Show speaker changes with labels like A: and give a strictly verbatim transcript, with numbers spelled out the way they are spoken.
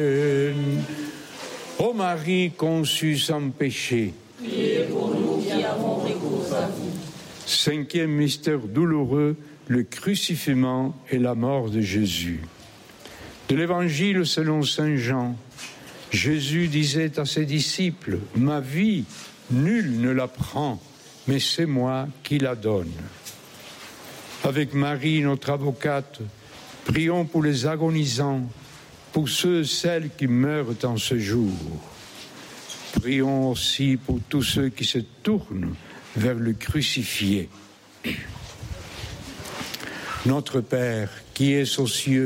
A: Ô Marie conçue sans péché,
B: priez pour nous qui avons recours à vous.
A: Cinquième mystère douloureux, le crucifixion et la mort de Jésus. De l'Évangile selon saint Jean, Jésus disait à ses disciples, « Ma vie, nul ne la prend, mais c'est moi qui la donne. » Avec Marie, notre avocate, prions pour les agonisants, pour ceux et celles qui meurent en ce jour. Prions aussi pour tous ceux qui se tournent vers le crucifié. Notre Père, qui es aux cieux,